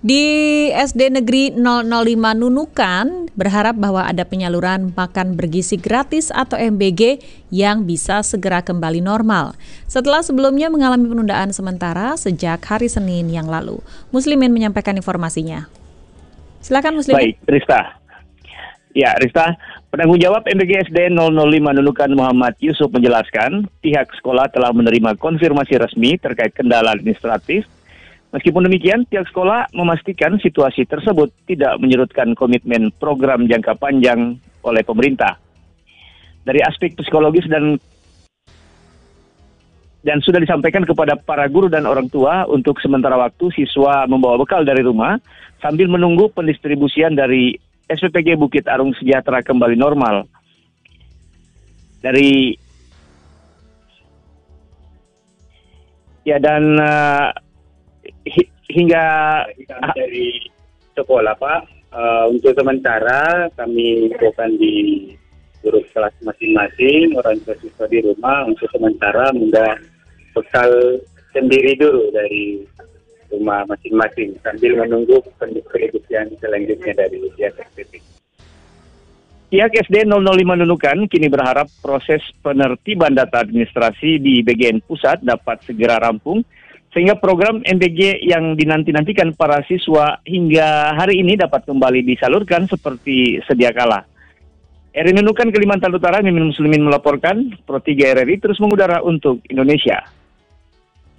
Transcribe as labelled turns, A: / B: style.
A: Di SD Negeri 005 Nunukan berharap bahwa ada penyaluran makan bergizi gratis atau MBG yang bisa segera kembali normal. Setelah sebelumnya mengalami penundaan sementara sejak hari Senin yang lalu. Muslimin menyampaikan informasinya. Silakan Muslimin.
B: Baik, Rista. Ya, Rista, penanggung jawab MBG SD 005 Nunukan Muhammad Yusuf menjelaskan pihak sekolah telah menerima konfirmasi resmi terkait kendala administratif. Meskipun demikian, pihak sekolah memastikan situasi tersebut tidak menyurutkan komitmen program jangka panjang oleh pemerintah. Dari aspek psikologis dan sudah disampaikan kepada para guru dan orang tua untuk sementara waktu siswa membawa bekal dari rumah sambil menunggu pendistribusian dari SPPG Bukit Arung Sejahtera kembali normal. Hingga
C: dari sekolah Pak, untuk sementara kami bukan di grup kelas masing-masing, orang tua siswa di rumah untuk sementara membawa bekal sendiri dulu dari rumah masing-masing sambil menunggu pendistribusian selanjutnya dari pihak SPP.
B: Pihak SD 005 Nunukan kini berharap proses penertiban data administrasi di BGN Pusat dapat segera rampung sehingga program MBG yang dinanti-nantikan para siswa hingga hari ini dapat kembali disalurkan seperti sedia kala. RRI Nunukan Kalimantan Utara, Mimin Muslimin melaporkan, Pro 3 RRI terus mengudara untuk Indonesia.